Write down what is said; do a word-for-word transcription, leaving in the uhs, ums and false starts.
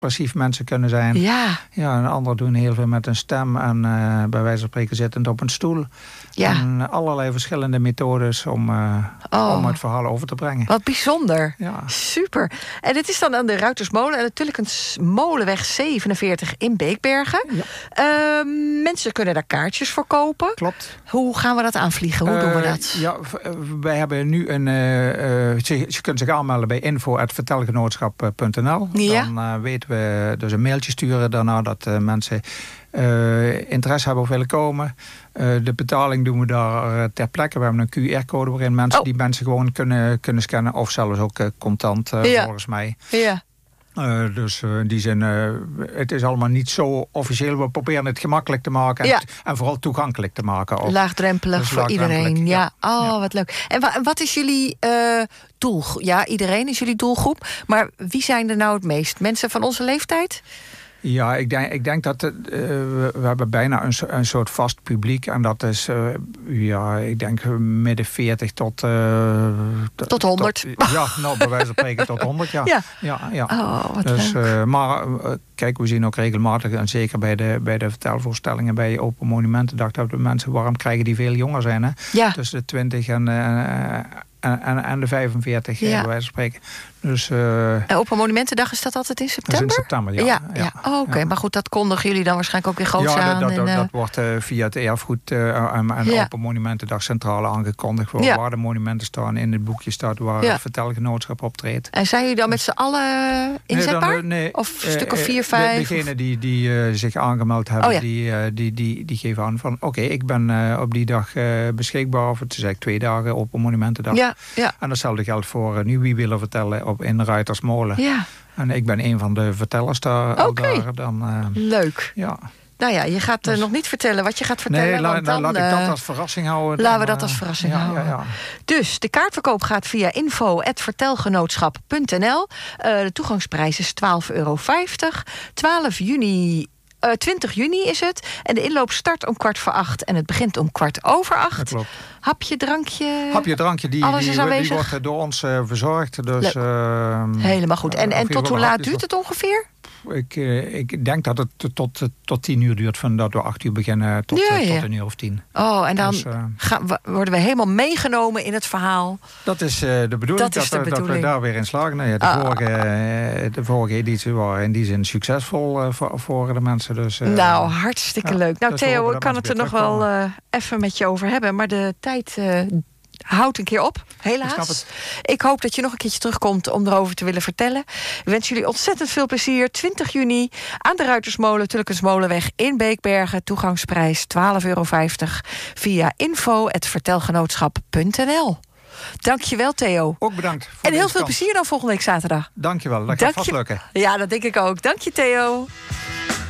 passief mensen kunnen zijn. Ja. Ja, en anderen doen heel veel met een stem en uh, bij wijze van spreken zittend op een stoel. Ja. En allerlei verschillende methodes om, uh, oh. om het verhaal over te brengen. Wat bijzonder. Ja. Super. En dit is dan aan de Ruitersmolen en natuurlijk een Molenweg zevenenveertig in Beekbergen. Ja. Uh, mensen kunnen daar kaartjes voor kopen. Klopt. Hoe gaan we dat aanvliegen? Hoe uh, doen we dat? Ja, wij hebben nu een... Uh, uh, ze, ze kunnen zich aanmelden bij info at vertelgenootschap punt n l. Ja. Dan uh, weten we dus een mailtje sturen daarna dat uh, mensen uh, interesse hebben of willen komen. Uh, de betaling doen we daar uh, ter plekke. We hebben een Q R-code waarin mensen oh. die mensen gewoon kunnen, kunnen scannen. Of zelfs ook uh, contant uh, ja. volgens mij. Ja. Uh, dus uh, in die zin, uh, het is allemaal niet zo officieel. We proberen het gemakkelijk te maken en, ja. en vooral toegankelijk te maken. Ook. Laagdrempelig dus voor laagdrempelig, iedereen. Ja, ja. Oh, ja. wat leuk. En wa- wat is jullie uh, doel? Ja, iedereen is jullie doelgroep. Maar wie zijn er nou het meest? Mensen van onze leeftijd? Ja, ik denk, ik denk dat... Uh, we, we hebben bijna een, een soort vast publiek. En dat is, uh, ja, ik denk midden veertig tot... Uh, t- tot honderd. Tot, ja, nou, bij wijze van spreken tot honderd, ja. Ja. ja, ja. Oh, wat dus, leuk. Uh, maar uh, kijk, we zien ook regelmatig... en zeker bij de, bij de vertelvoorstellingen bij Open Monumentendag... dat we mensen warm krijgen die veel jonger zijn. Hè? Ja. Tussen de twintig en... Uh, En, en, en de vijfenveertig, ja. bij wijze van spreken. Dus, uh, en Open Monumentendag, is dat altijd in september? Dat is in september, ja. ja, ja. ja. Oh, Oké, okay. ja. Maar goed, dat kondigen jullie dan waarschijnlijk ook weer groot ja, aan. Dat, dat, en, uh... dat wordt uh, via het erfgoed uh, en, en ja. Open Monumentendag centrale aangekondigd. Voor ja. Waar de monumenten staan, in het boekje staat waar ja. het vertelgenootschap optreedt. En zijn jullie dan met z'n allen inzetbaar? Nee, dan, nee, of een stuk of vier, vijf? De, degenen die, die uh, zich aangemeld hebben, oh, ja. die, uh, die, die, die geven aan van... oké, okay, ik ben uh, op die dag uh, beschikbaar. Of het is eigenlijk twee dagen Open Monumentendag. Ja, ja. En datzelfde geldt voor uh, nu wie willen vertellen op in Ruitersmolen. Ja. En ik ben een van de vertellers daar. Okay. daar dan, uh, Leuk. Ja. Nou ja, je gaat uh, dus... nog niet vertellen wat je gaat vertellen. Nee, la, want dan, laat ik dat als verrassing houden. Laten dan, we dat als verrassing uh, houden. Ja, ja, ja. Dus de kaartverkoop gaat via info at vertelgenootschap punt n l. Uh, de toegangsprijs is twaalf euro vijftig. twaalf juni... Uh, twintig juni is het. En de inloop start om kwart voor acht. En het begint om kwart over acht. Dat klopt. Hapje, drankje? Hapje, drankje. Die, alles is die, aanwezig. Die wordt door ons uh, verzorgd. Dus, uh, helemaal goed. En, uh, en tot hoe laat duurt het ongeveer? Ik, uh, ik denk dat het tot, tot tien uur duurt. Van dat we acht uur beginnen tot, ja, ja. tot een uur of tien. Oh, en dan dus, uh, gaan we, worden we helemaal meegenomen in het verhaal. Dat is uh, de bedoeling. Dat, dat, is de dat, bedoeling. dat we daar weer in slagen. Nou ja, de, ah. vorige, uh, de vorige editie waren in die zin succesvol uh, voor, voor de mensen. Dus, uh, nou, hartstikke ja, leuk. Nou, dus Theo, ik kan het er nog wel uh, even met je over hebben. Maar de tijd... Uh, houdt een keer op, helaas. Ik, ik hoop dat je nog een keertje terugkomt om erover te willen vertellen. Ik wens jullie ontzettend veel plezier. twintig juni aan de Ruitersmolen, Tulkensmolenweg in Beekbergen. Toegangsprijs twaalf euro vijftig via info at vertelgenootschap punt n l. Dankjewel, Theo. Ook bedankt. Voor en heel veel kans. plezier dan volgende week zaterdag. Dankjewel, dat Dank gaat vast je... lukken. Ja, dat denk ik ook. Dank je, Theo.